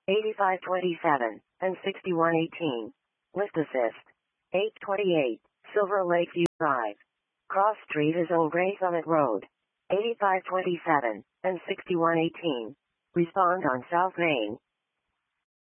8527 and 6118. Lift assist. 828, Silver Lakeview Drive. Cross Street is on Gray Summit Road. 8527 and 6118. Respond on South Main.